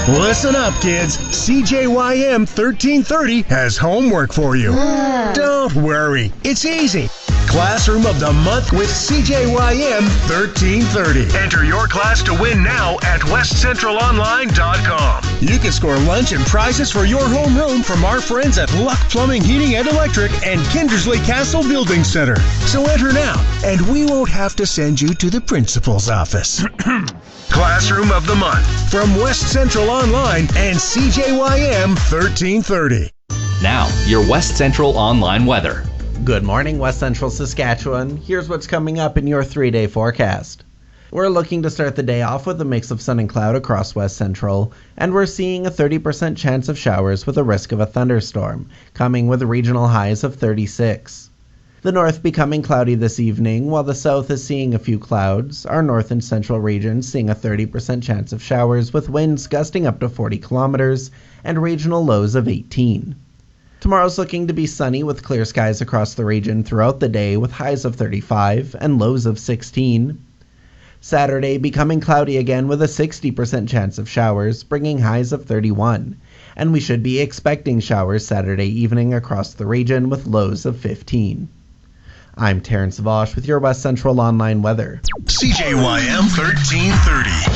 Listen up, kids. CJYM 1330 has homework for you. Don't worry. It's easy. Classroom of the Month with CJYM 1330. Enter your class to win now at westcentralonline.com. You can score lunch and prizes for your homeroom from our friends at Luck Plumbing, Heating, and Electric and Kindersley Castle Building Center. So enter now, and we won't have to send you to the principal's office. Classroom of the Month from West Central Online and CJYM 1330. Now, your West Central Online weather. Good morning, West Central Saskatchewan. Here's what's coming up in your 3-day forecast. We're looking to start the day off with a mix of sun and cloud across West Central, and we're seeing a 30% chance of showers with a risk of a thunderstorm, coming with regional highs of 36. The north becoming cloudy this evening, while the south is seeing a few clouds. Our north and central regions seeing a 30% chance of showers with winds gusting up to 40 kilometers and regional lows of 18. Tomorrow's looking to be sunny with clear skies across the region throughout the day with highs of 35 and lows of 16. Saturday becoming cloudy again with a 60% chance of showers, bringing highs of 31. And we should be expecting showers Saturday evening across the region with lows of 15. I'm Terrence Vosch with your West Central Online weather. CJYM 1330.